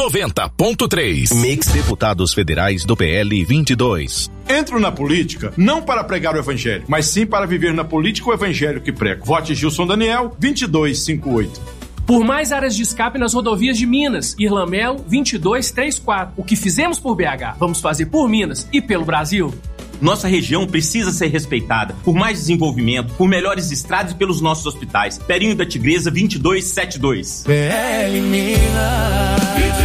90.3. Mix. Deputados federais do PL 22. Entro na política não para pregar o evangelho, mas sim para viver na política o evangelho que prego. Vote Gilson Daniel, 2258. Por mais áreas de escape nas rodovias de Minas, Irlamelo 2234. O que fizemos por BH, vamos fazer por Minas e pelo Brasil. Nossa região precisa ser respeitada por mais desenvolvimento, por melhores estradas e pelos nossos hospitais. Perinho da Tigresa 2272. PL Minas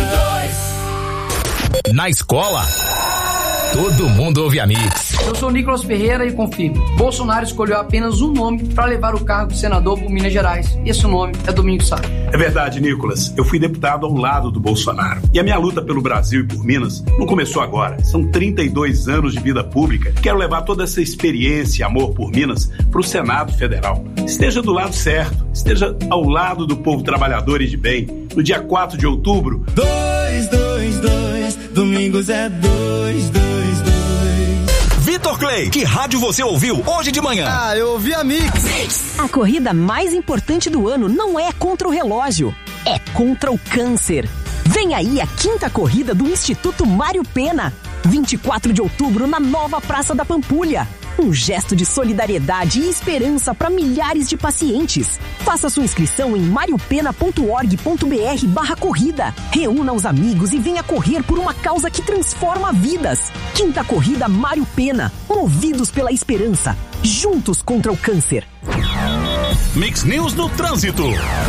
22. Na escola, todo mundo ouve a Mix. Eu sou Nicolas Ferreira e confirmo. Bolsonaro escolheu apenas um nome para levar o cargo de senador por Minas Gerais. Esse nome é Domingos Sá. É verdade, Nicolas. Eu fui deputado ao lado do Bolsonaro. E a minha luta pelo Brasil e por Minas não começou agora. São 32 anos de vida pública. Quero levar toda essa experiência e amor por Minas para o Senado Federal. Esteja do lado certo. Esteja ao lado do povo trabalhador e de bem. No dia 4 de outubro... 222, Domingos é 222. Vitor Clay, que rádio você ouviu hoje de manhã? Eu ouvi a Mix. A corrida mais importante do ano não é contra o relógio, é contra o câncer. Vem aí a 5ª corrida do Instituto Mário Pena. 24 de outubro na nova Praça da Pampulha. Um gesto de solidariedade e esperança para milhares de pacientes. Faça sua inscrição em mariopena.org.br/corrida. Reúna os amigos e venha correr por uma causa que transforma vidas. 5ª corrida Mário Pena. Movidos pela esperança. Juntos contra o câncer. Mix News no trânsito.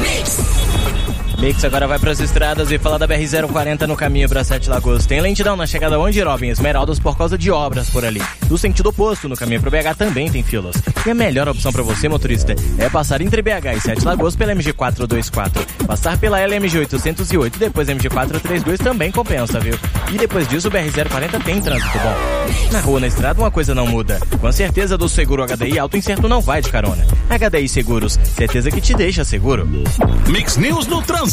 Mix agora vai para as estradas e fala da BR-040 no caminho para Sete Lagoas. Tem lentidão na chegada ao Andiroba, em Esmeraldas, por causa de obras por ali. Do sentido oposto, no caminho para o BH, também tem filas. E a melhor opção para você, motorista, é passar entre BH e Sete Lagoas pela MG424. Passar pela LMG 808 e depois MG432 também compensa, viu? E depois disso, o BR-040 tem trânsito bom. Na rua, na estrada, uma coisa não muda. Com a certeza do seguro HDI, auto incerto não vai de carona. HDI Seguros, certeza que te deixa seguro. Mix News no trânsito.